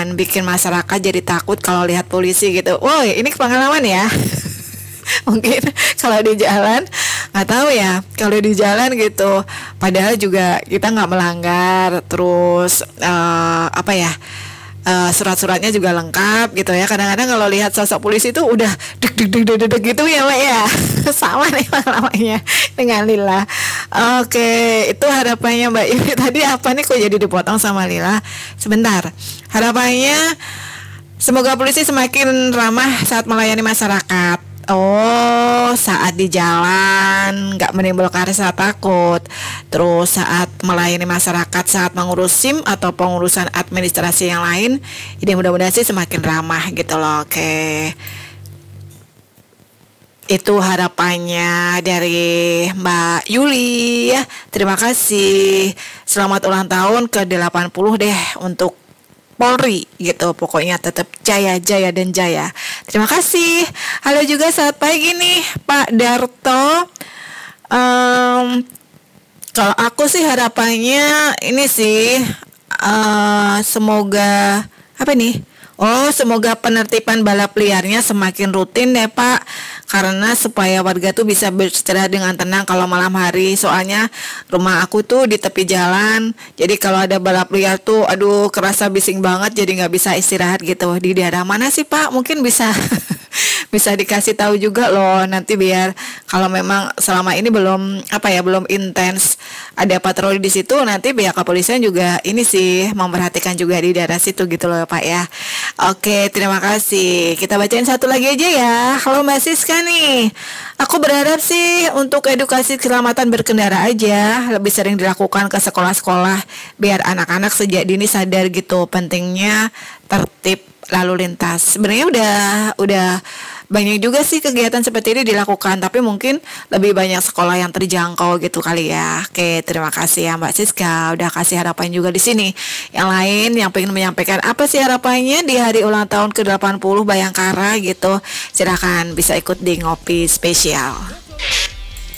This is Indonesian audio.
jangan bikin masyarakat jadi takut kalau lihat polisi gitu. Woi, ini pengalaman ya. Mungkin kalau di jalan nggak tahu ya, kalau di jalan gitu padahal juga kita nggak melanggar, terus apa ya, surat-suratnya juga lengkap gitu ya. Kadang-kadang kalau lihat sosok polisi itu udah deg deg deg deg deg gitu ya Mbak ya. Sama nih pengalamannya dengan Lila. Oke, itu harapannya Mbak Yuli. Tadi apa nih kok jadi dipotong sama Lila? Sebentar. Harapannya semoga polisi semakin ramah saat melayani masyarakat. Oh, saat di jalan nggak menimbulkan rasa takut. Terus saat melayani masyarakat, saat mengurus SIM atau pengurusan administrasi yang lain, ini mudah-mudahan sih semakin ramah gitu loh. Oke. Itu harapannya dari Mbak Yuli ya. Terima kasih. Selamat ulang tahun ke-80 deh untuk Polri gitu, pokoknya tetap jaya, jaya dan jaya. Terima kasih. Halo juga, selamat pagi nih Pak Darto. Kalau aku sih harapannya ini sih, semoga apa nih? Oh, semoga penertiban balap liarnya semakin rutin deh Pak, karena supaya warga tuh bisa beristirahat dengan tenang kalau malam hari. Soalnya rumah aku tuh di tepi jalan, jadi kalau ada balap liar tuh aduh kerasa bising banget, jadi nggak bisa istirahat gitu. Di daerah mana sih Pak? Mungkin bisa bisa dikasih tahu juga loh nanti, biar kalau memang selama ini belum apa ya, belum intens ada patroli di situ, nanti pihak kepolisian juga ini sih memperhatikan juga di daerah situ gitu loh Pak ya. Oke, terima kasih. Kita bacain satu lagi aja ya. Halo Mbak Siska nih. Aku berharap sih untuk edukasi keselamatan berkendara aja lebih sering dilakukan ke sekolah-sekolah, biar anak-anak sejak dini sadar gitu pentingnya tertib lalu lintas. Sebenarnya udah banyak juga sih kegiatan seperti ini dilakukan, tapi mungkin lebih banyak sekolah yang terjangkau gitu kali ya. Oke, terima kasih ya Mbak Siska udah kasih harapan juga di sini. Yang lain yang pengen menyampaikan apa sih harapannya di hari ulang tahun ke-80 Bayangkara gitu, silakan bisa ikut di ngopi spesial.